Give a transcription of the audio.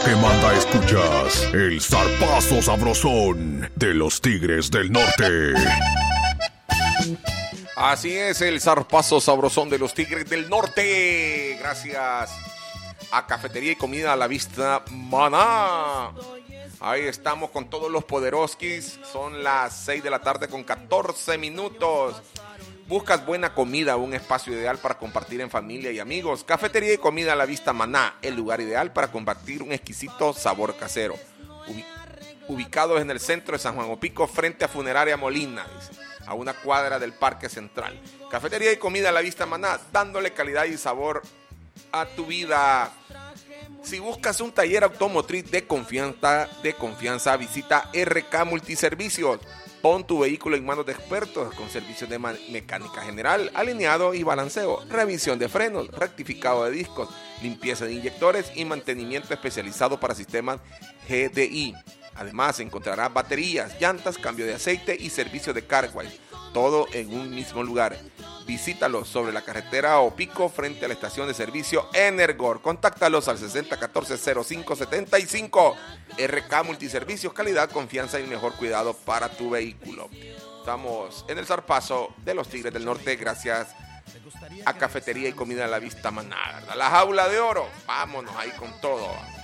que manda escuchas, el zarpazo sabrosón de los Tigres del Norte. Así es, el zarpazo sabrosón de los Tigres del Norte. Gracias a Cafetería y Comida a la Vista Maná. Ahí estamos con todos los poderoskis. Son las 6 de la tarde con 14 minutos. Buscas buena comida, un espacio ideal para compartir en familia y amigos. Cafetería y Comida a la Vista Maná, el lugar ideal para compartir un exquisito sabor casero. Ubicados en el centro de San Juan Opico, frente a Funeraria Molina, a una cuadra del Parque Central. Cafetería y Comida a la Vista Maná, dándole calidad y sabor a tu vida. Si buscas un taller automotriz de confianza, visita RK Multiservicios. Pon tu vehículo en manos de expertos con servicios de mecánica general, alineado y balanceo, revisión de frenos, rectificado de discos, limpieza de inyectores y mantenimiento especializado para sistemas GDI. Además, encontrarás baterías, llantas, cambio de aceite y servicio de carwash, todo en un mismo lugar. Visítalos sobre la carretera Opico frente a la estación de servicio Energor. Contáctalos al 6014-0575. RK Multiservicios, calidad, confianza y mejor cuidado para tu vehículo. Estamos en el zarpazo de los Tigres del Norte gracias a Cafetería y Comida a la Vista Maná, ¿verdad? La jaula de oro, vámonos ahí con todo.